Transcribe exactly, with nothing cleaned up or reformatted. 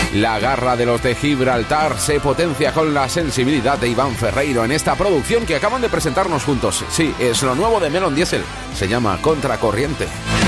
La garra de los de Gibraltar se potencia con la sensibilidad de Iván Ferreiro en esta producción que acaban de presentarnos juntos. Sí, es lo nuevo de Melon Diesel. Se llama Contracorriente.